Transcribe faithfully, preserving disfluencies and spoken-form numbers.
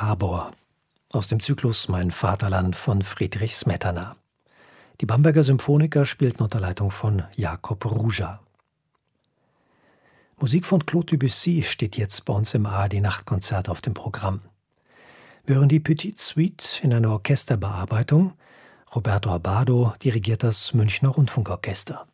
Tabor aus dem Zyklus Mein Vaterland von Friedrich Smetana. Die Bamberger Symphoniker spielten unter Leitung von Jakob Ruja. Musik von Claude Debussy steht jetzt bei uns im A R D-Nachtkonzert auf dem Programm. Wir hören die Petite Suite in einer Orchesterbearbeitung. Roberto Abbado dirigiert das Münchner Rundfunkorchester.